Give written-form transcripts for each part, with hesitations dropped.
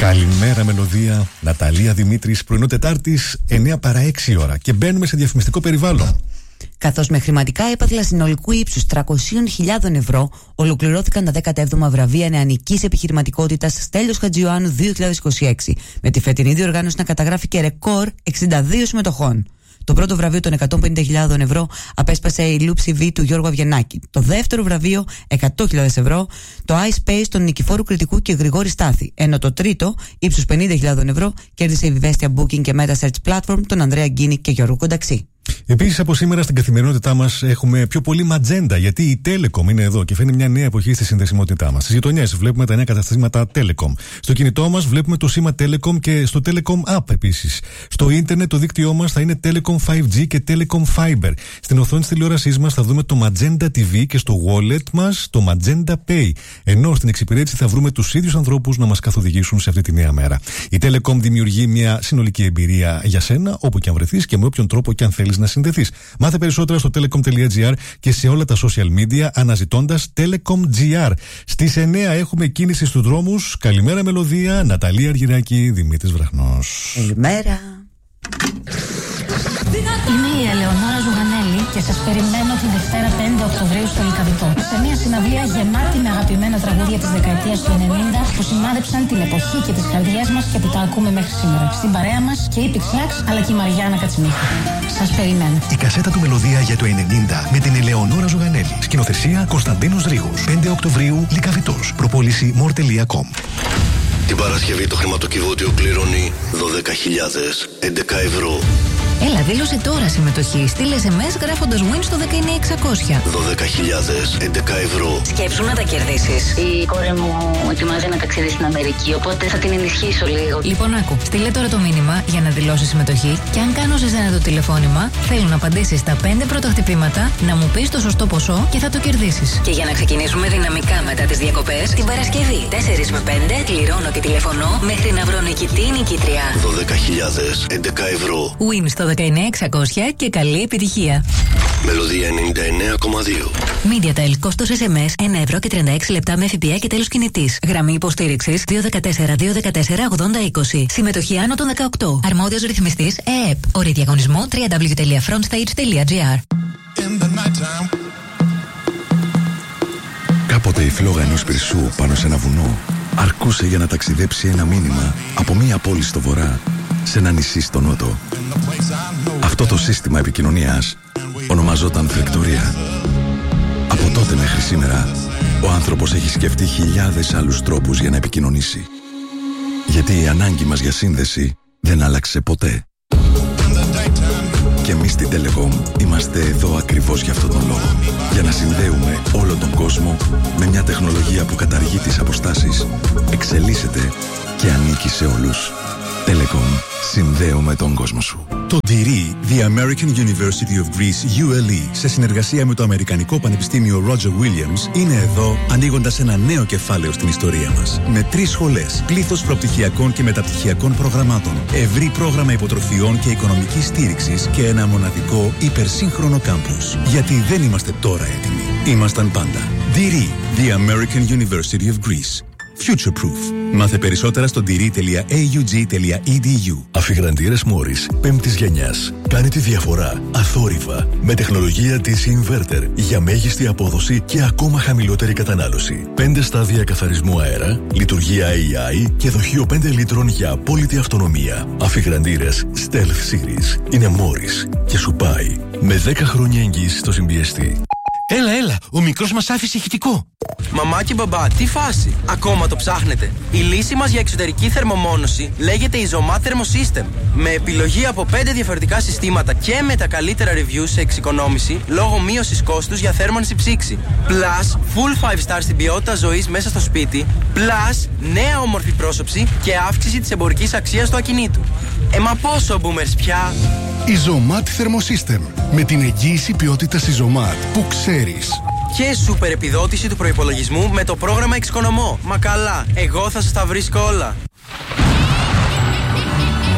Καλημέρα μελωδία, Ναταλία Δημήτρης, πρωινό Τετάρτης, 9 παρά 6 ώρα και μπαίνουμε σε διαφημιστικό περιβάλλον. Καθώς με χρηματικά έπαθλα συνολικού ύψους 300.000 ευρώ ολοκληρώθηκαν τα 17 βραβεία νεανικής επιχειρηματικότητας Στέλιος Χατζιωάννου 2026, με τη φετινή διοργάνωση να καταγράφει και ρεκόρ 62 συμμετοχών. Το πρώτο βραβείο των 150.000 ευρώ απέσπασε η Λούψη V του Γιώργου Αβγενάκη. Το δεύτερο βραβείο, 100.000 ευρώ, το iSpace των Νικηφόρου Κρητικού και Γρηγόρη Στάθη. Ενώ το τρίτο, ύψους 50.000 ευρώ, κέρδισε η Vivestia Booking και Meta Search Platform των Ανδρέα Γκίνη και Γιώργου Κονταξή. Επίσης, από σήμερα στην καθημερινότητά μας έχουμε πιο πολύ ματζέντα, γιατί η Telecom είναι εδώ και φέρνει μια νέα εποχή στη συνδεσιμότητά μας. Στις γειτονιές βλέπουμε τα νέα καταστήματα Telecom. Στο κινητό μας βλέπουμε το σήμα Telecom και στο Telecom App επίσης. Στο ίντερνετ το δίκτυό μας θα είναι Telecom 5G και Telecom Fiber. Στην οθόνη της τηλεόρασής μας θα δούμε το Magenta TV και στο wallet μας το Magenta Pay. Ενώ στην εξυπηρέτηση θα βρούμε τους ίδιους ανθρώπους να μας καθοδηγήσουν σε αυτή τη νέα μέρα. Η Telecom δημιουργεί μια συνολική εμπειρία για σένα, όπου και αν βρεθείς και με όποιον τρόπο και αν θέλεις να συνδεθείς. Μάθε περισσότερα στο telecom.gr και σε όλα τα social media αναζητώντας Telecom.gr. Στις 9 έχουμε κίνηση στους δρόμους. Καλημέρα μελωδία, Ναταλία Αργυράκη, Δημήτρης Βραχνός. Καλημέρα. Είμαι η Ελεονόρα Ζουγανέλη και σας περιμένω τη Δευτέρα 5 Οκτωβρίου στο Λυκαβητό. Σε μια συναυλία γεμάτη με αγαπημένα τραγούδια της δεκαετίας του 90 που σημάδεψαν την εποχή και τις καρδιές μας και που τα ακούμε μέχρι σήμερα. Στην παρέα μας και η Pixlax αλλά και η Μαριάννα Κατσιμίχη. Σας περιμένω. Η κασέτα του Μελωδία για το 90 με την Ελεονόρα Ζουγανέλη. Σκηνοθεσία Κωνσταντίνος Ρήγος. 5 Οκτωβρίου Λυκαβητός. Προπόληση more.com. Την Παρασκευή το χρηματοκιβώτιο κληρώνει 12.011 ευρώ. Έλα, δήλωσε τώρα συμμετοχή. Στείλε SMS γράφοντας win στο 19600. 12.011 ευρώ. Σκέψου να τα κερδίσεις. Η κόρη μου ετοιμάζει να ταξιδίσει στην Αμερική, οπότε θα την ενισχύσω λίγο. Λοιπόν, άκου. Στείλε τώρα το μήνυμα για να δηλώσει συμμετοχή και αν κάνω σε σένα το τηλεφώνημα, θέλω να απαντήσεις στα 5 πρώτα χτυπήματα, να μου πεις το σωστό ποσό και θα το κερδίσεις. Και για να ξεκινήσουμε δυναμικά μετά τις διακοπές, την Παρασκευή 4 με 5 κληρώνω και τηλεφωνώ μέχρι να βρω νικητή ή νικήτρια. 12.011 ευρώ. Win στο 19600 και καλή επιτυχία. Μελωδία 99,2. MediaTel, κόστος SMS 1 ευρώ και 36 λεπτά με ΦΠΑ και τέλος κινητής. Γραμμή υποστήριξης 214-214-8020. Συμμετοχή άνω των 18. Αρμόδιος ρυθμιστής ΕΕΠ. Όροι διαγωνισμού www.frontstage.gr. Κάποτε η φλόγα ενός πυρσού πάνω σε ένα βουνό αρκούσε για να ταξιδέψει ένα μήνυμα από μία πόλη στο βορρά σε ένα νησί στο νότο. Αυτό το σύστημα επικοινωνίας ονομαζόταν φεκτορία. Από τότε μέχρι σήμερα, ο άνθρωπος έχει σκεφτεί χιλιάδες άλλους τρόπους για να επικοινωνήσει. Γιατί η ανάγκη μας για σύνδεση δεν άλλαξε ποτέ. Και εμείς στην Telecom είμαστε εδώ ακριβώς για αυτόν τον λόγο. Για να συνδέουμε όλο τον κόσμο με μια τεχνολογία που καταργεί τις αποστάσεις, εξελίσσεται και ανήκει σε όλους. Telecom. Συνδέουμε τον κόσμο σου. Το DIRI, The American University of Greece, ULE, σε συνεργασία με το Αμερικανικό Πανεπιστήμιο Roger Williams, είναι εδώ ανοίγοντας ένα νέο κεφάλαιο στην ιστορία μας. Με 3 σχολές, πλήθος προπτυχιακών και μεταπτυχιακών προγραμμάτων, ευρύ πρόγραμμα υποτροφιών και οικονομικής στήριξης και ένα μοναδικό υπερσύγχρονο κάμπους. Γιατί δεν είμαστε τώρα έτοιμοι. Ήμασταν πάντα. DIRI, The American University of Greece. Future Proof. Μάθε περισσότερα στο diri.aug.edu. Αφιγραντήρες Morris 5ης γενιάς. Κάνει τη διαφορά αθόρυβα με τεχνολογία DC Inverter για μέγιστη απόδοση και ακόμα χαμηλότερη κατανάλωση. 5 στάδια καθαρισμού αέρα, λειτουργία AI και δοχείο 5 λίτρων για απόλυτη αυτονομία. Αφιγραντήρες Stealth Series. Είναι Morris και σου πάει με 10 χρόνια εγγύηση στο συμπιεστή. Έλα, ο μικρός μας άφησε ηχητικό. Μαμά και μπαμπά, τι φάση, ακόμα το ψάχνετε? Η λύση μας για εξωτερική θερμομόνωση λέγεται Isomat Thermosystem. Με επιλογή από 5 διαφορετικά συστήματα και με τα καλύτερα reviews σε εξοικονόμηση λόγω μείωσης κόστους για θέρμανση ψήξη. Plus, full 5 star στην ποιότητα ζωής μέσα στο σπίτι. Plus, νέα όμορφη πρόσωψη και αύξηση της εμπορικής αξίας του ακινήτου. Μα πόσο boomers πια? Isomat Thermosystem. Με την εγγύηση ποιότητας Isomat που ξέρεις. Και σούπερ επιδότηση του προϋπολογισμού με το πρόγραμμα Εξοικονομώ. Μα καλά, εγώ θα σας τα βρίσκω όλα.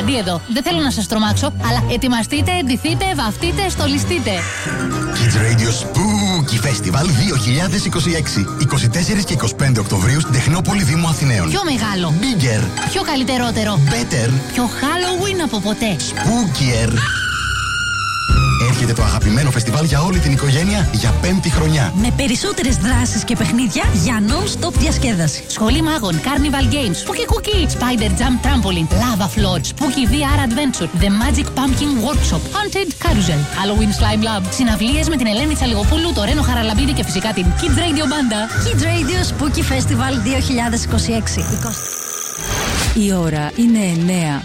απέναντι εδώ. Δεν θέλω να σας τρομάξω, αλλά ετοιμαστείτε, ντυθείτε, βαφτείτε, στολιστείτε. Kids Radio Spooky Festival 2026. 24 και 25 Οκτωβρίου στην Τεχνόπολη Δήμου Αθηναίων. Πιο μεγάλο. Bigger. Πιο καλύτερότερο. Better. Πιο Halloween από ποτέ. Spookier. Έρχεται το αγαπημένο φεστιβάλ για όλη την οικογένεια για 5η χρονιά. Με περισσότερες δράσεις και παιχνίδια για non-stop διασκέδαση. Σχολή μάγων, Carnival Games, Spooky Cookie, Spider Jump Trampoline, Lava Floor, Spooky VR Adventure, The Magic Pumpkin Workshop, Haunted Carousel, Halloween Slime Lab, συναυλίες με την Ελένη Τσαλιγοπούλου, το Ρένο Χαραλαμπίδη και φυσικά την Kids Radio Banda. Kids Radio Spooky Festival 2026. Η ώρα είναι 9.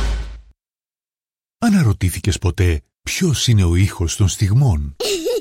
Αναρωτήθηκες ποτέ ποιος είναι ο ήχος των στιγμών?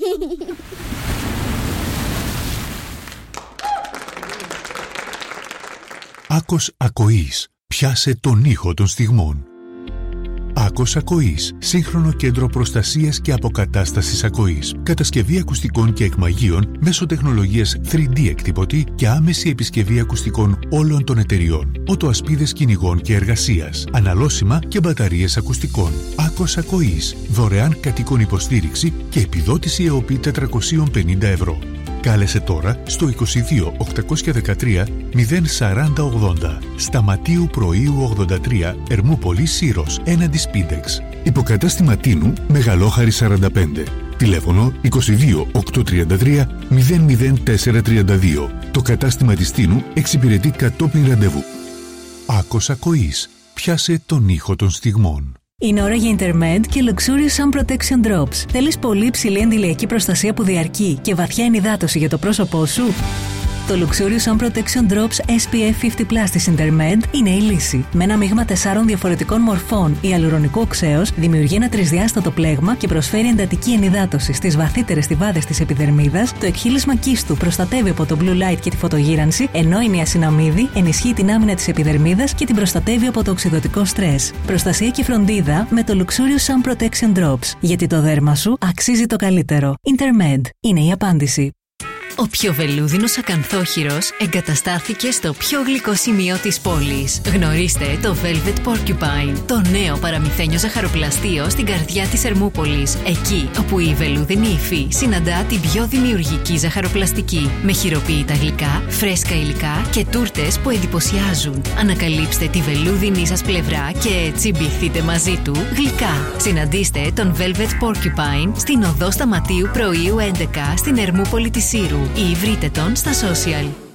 Άκος Ακοής. Πιάσε τον ήχο των στιγμών. Άκος Ακοής. Σύγχρονο κέντρο προστασίας και αποκατάστασης ακοής. Κατασκευή ακουστικών και εκμαγείων μέσω τεχνολογίας 3D εκτυπωτή και άμεση επισκευή ακουστικών όλων των εταιριών. Οτοασπίδες κυνηγών και εργασίας. Αναλώσιμα και μπαταρίες ακουστικών. Άκος Ακοής. Δωρεάν κατοίκων υποστήριξη και επιδότηση ΕΟΠΗ 450 ευρώ. Κάλεσε τώρα στο 22 813 04080. Σταματίου Πρωίου 83, Ερμούπολη Σύρος, έναντι Σπίντεξ. Υποκατάστημα Τίνου, Μεγαλόχαρη 45. Τηλέφωνο 22 833 00432. Το κατάστημα της Τίνου εξυπηρετεί κατόπιν ραντεβού. Άκος Ακοής. Πιάσε τον ήχο των στιγμών. Είναι ώρα για Intermed και Luxurious Sun Protection Drops. Θέλεις πολύ υψηλή αντιλιακή προστασία που διαρκεί και βαθιά ενυδάτωση για το πρόσωπό σου? Το Luxurious Sun Protection Drops SPF 50+ της Intermed είναι η λύση. Με ένα μείγμα 4 διαφορετικών μορφών ιαλουρονικού οξέως δημιουργεί ένα τρισδιάστατο πλέγμα και προσφέρει εντατική ενυδάτωση στις βαθύτερες στιβάδες της επιδερμίδας. Το εκχύλισμα κύστου προστατεύει από το blue light και τη φωτογύρανση, ενώ η νιασιναμίδη ενισχύει την άμυνα της επιδερμίδας και την προστατεύει από το οξυδωτικό στρες. Προστασία και φροντίδα με το Luxurious Sun Protection Drops. Γιατί το δέρμα σου αξίζει το καλύτερο. Intermed είναι η απάντηση. Ο πιο βελούδινος ακανθόχειρος εγκαταστάθηκε στο πιο γλυκό σημείο της πόλης. Γνωρίστε το Velvet Porcupine, το νέο παραμυθένιο ζαχαροπλαστείο στην καρδιά της Ερμούπολης. Εκεί όπου η βελούδινη υφή συναντά την πιο δημιουργική ζαχαροπλαστική. Με χειροποίητα γλυκά, φρέσκα υλικά και τούρτες που εντυπωσιάζουν. Ανακαλύψτε τη βελούδινη σας πλευρά και τσιμπηθείτε μαζί του γλυκά. Συναντήστε τον Velvet Porcupine στην οδό Σταματίου Πρωίου 11 στην Ερμούπολη της Σύρου ή βρείτε τον στα social.